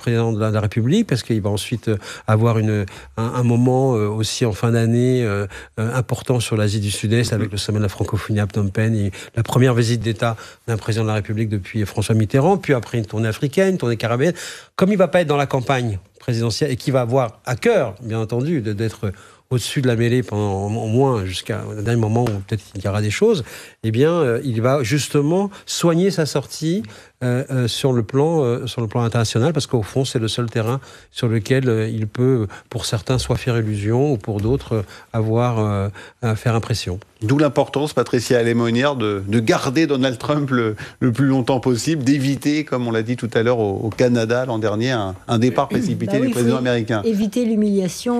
président de la République, parce qu'il va ensuite avoir un moment aussi en fin d'année important sur l'Asie du Sud-Est, avec le sommet de la francophonie à Phnom Penh, et la première visite d'État d'un président de la République depuis François Mitterrand, puis après une tournée africaine, une tournée caribéenne. Comme il ne va pas être dans la campagne présidentielle, et qu'il va avoir à cœur, bien entendu, d'être au-dessus de la mêlée pendant au moins jusqu'à un dernier moment où peut-être il y aura des choses, eh bien, il va justement soigner sa sortie sur le plan international, parce qu'au fond, c'est le seul terrain sur lequel il peut, pour certains, soit faire illusion, ou pour d'autres, faire impression. D'où l'importance, Patricia Alémonière, de garder Donald Trump le plus longtemps possible, d'éviter, comme on l'a dit tout à l'heure au Canada l'an dernier, un départ précipité du président américain. Éviter l'humiliation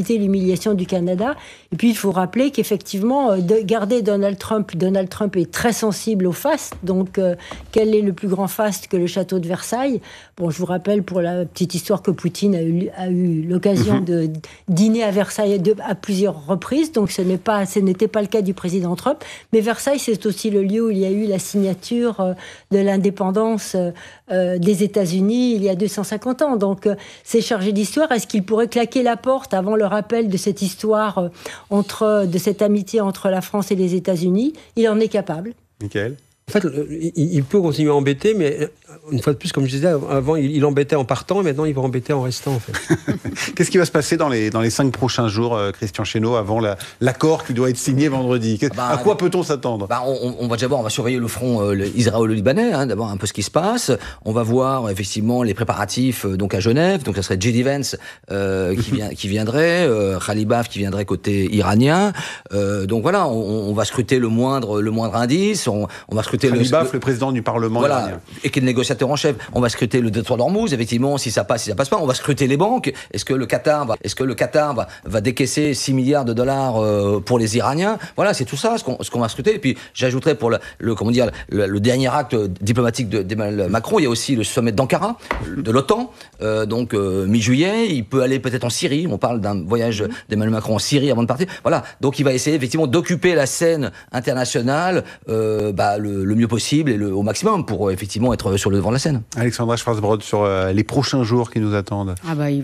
du Canada. Et puis, il faut rappeler qu'effectivement, garder Donald Trump est très sensible au faste. Donc, quel est le plus grand faste que le château de Versailles? Bon, je vous rappelle, pour la petite histoire, que Poutine a eu l'occasion de dîner à Versailles à plusieurs reprises. Donc, ce n'était pas le cas du président Trump. Mais Versailles, c'est aussi le lieu où il y a eu la signature de l'indépendance des États-Unis il y a 250 ans. Donc, c'est chargé d'histoire. Est-ce qu'il pourrait claquer la porte avant le rappel de cette histoire de cette amitié entre la France et les États-Unis? Il en est capable. Michael? En fait, il peut continuer à embêter, mais une fois de plus, comme je disais, avant, il embêtait en partant, et maintenant, il va embêter en restant, en fait. Qu'est-ce qui va se passer dans les 5 prochains jours, Christian Chesneau, avant l'accord qui doit être signé vendredi? À quoi peut-on s'attendre? On va déjà voir, on va surveiller le front israélo-libanais, d'abord un peu ce qui se passe. On va voir, effectivement, les préparatifs donc à Genève. Donc, ça serait J.D. Vance qui viendrait, Khalibaf qui viendrait côté iranien. Donc, voilà, on va scruter le moindre indice. On va scruter Khalibaf, le président du Parlement iranien. Et qui est le négociateur en chef. On va scruter le détroit d'Ormuz, effectivement, si ça passe pas. On va scruter les banques. Est-ce que le Qatar va décaisser 6 milliards de dollars pour les Iraniens? Voilà, c'est tout ça ce qu'on va scruter. Et puis, j'ajouterais pour le dernier acte diplomatique d'Emmanuel Macron, il y a aussi le sommet d'Ankara, de l'OTAN. Donc, mi-juillet, il peut aller peut-être en Syrie. On parle d'un voyage d'Emmanuel Macron en Syrie avant de partir. Voilà. Donc, il va essayer, effectivement, d'occuper la scène internationale, le mieux possible et au maximum pour effectivement être sur le devant de la scène. Alexandra Schwarzbrod, sur les prochains jours qui nous attendent.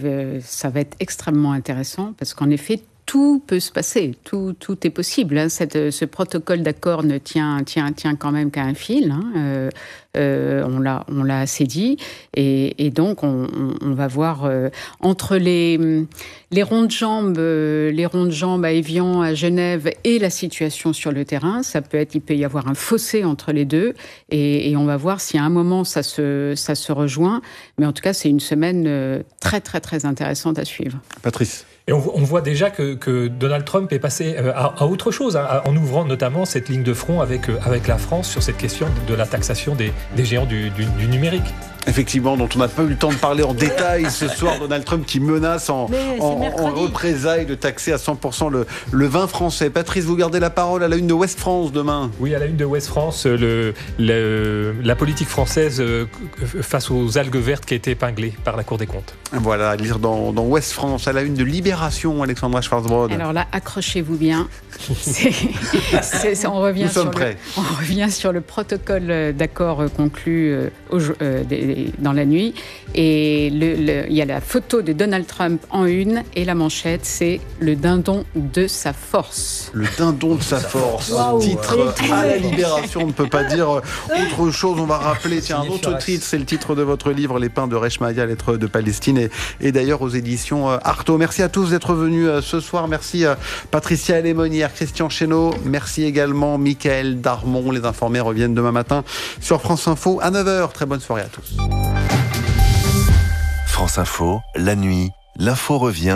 Ça va être extrêmement intéressant, parce qu'en effet, tout peut se passer, tout est possible. Ce protocole d'accord ne tient quand même qu'à un fil. On l'a assez dit, et donc on va voir entre les ronds de jambes à Évian, à Genève, et la situation sur le terrain. Il peut y avoir un fossé entre les deux, et on va voir si à un moment ça se rejoint. Mais en tout cas, c'est une semaine très très très intéressante à suivre. Patrice. Et on voit déjà que Donald Trump est passé à autre chose, en ouvrant notamment cette ligne de front avec la France sur cette question de la taxation des géants du numérique. Effectivement, dont on n'a pas eu le temps de parler en détail ce soir. Donald Trump qui menace en représailles de taxer à 100% le vin français. Patrice, vous gardez la parole à la une de Ouest France demain. Oui, à la une de Ouest France, la politique française face aux algues vertes qui a été épinglée par la Cour des comptes. Voilà, à lire dans Ouest France, à la une de Libération, Alexandra Schwarzbrod. Alors là, accrochez-vous bien. On revient sur le protocole d'accord conclu dans la nuit, et il y a la photo de Donald Trump en une, et la manchette, c'est le dindon de sa force. Le dindon de sa force. Wow. Titre à la Libération, on ne peut pas dire autre chose. On va rappeler, un autre titre, c'est le titre de votre livre, Les Pins de Reshmaïa, lettres de Palestine, et d'ailleurs aux éditions Artaud. Merci à tous d'être venus ce soir. Merci Patricia Alémonière, Christian Chesneau. Merci également Michael Darmon. Les informés reviennent demain matin sur France Info à 9h. Très bonne soirée à tous. France Info, la nuit, l'info revient.